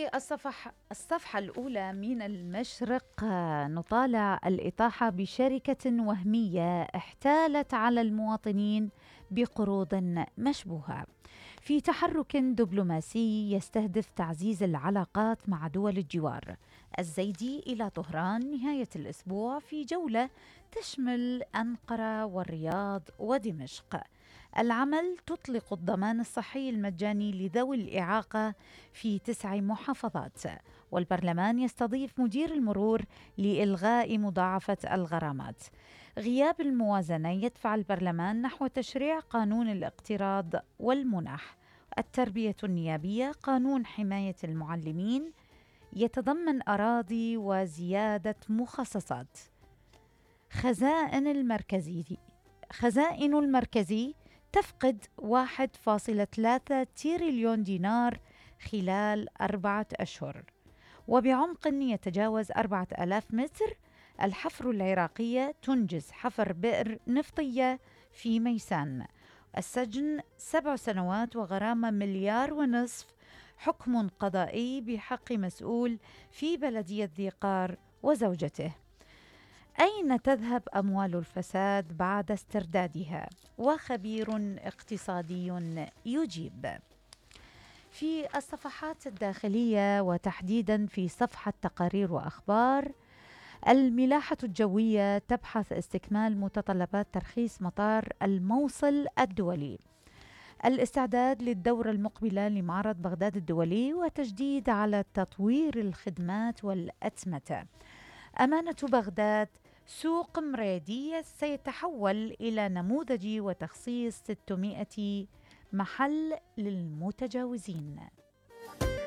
في الصفحة الأولى من المشرق نطالع الإطاحة بشركة وهمية احتالت على المواطنين بقروض مشبوهة في تحرك دبلوماسي يستهدف تعزيز العلاقات مع دول الجوار. الزيدي إلى طهران نهاية الأسبوع في جولة تشمل أنقرة والرياض ودمشق. العمل تطلق الضمان الصحي المجاني لذوي الإعاقة في 9 محافظات، والبرلمان يستضيف مدير المرور لإلغاء مضاعفة الغرامات. غياب الموازنة يدفع البرلمان نحو تشريع قانون الاقتراض والمنح. التربية النيابية قانون حماية المعلمين يتضمن أراضي وزيادة مخصصات. خزائن المركزي تفقد 1.3 تريليون دينار خلال 4 أشهر، وبعمق يتجاوز 4000 متر. الحفر العراقية تنجز حفر بئر نفطية في ميسان. السجن 7 سنوات وغرامة 1.5 مليار. حكم قضائي بحق مسؤول في بلدية ذي قار وزوجته. أين تذهب أموال الفساد بعد استردادها؟ وخبير اقتصادي يجيب. في الصفحات الداخلية وتحديدا في صفحة تقارير وأخبار، الملاحة الجوية تبحث استكمال متطلبات ترخيص مطار الموصل الدولي. الاستعداد للدورة المقبلة لمعرض بغداد الدولي وتجديد على تطوير الخدمات والأتمتة. أمانة بغداد سوق مريدية سيتحول إلى نموذجي وتخصيص 600 محل للمتجاوزين.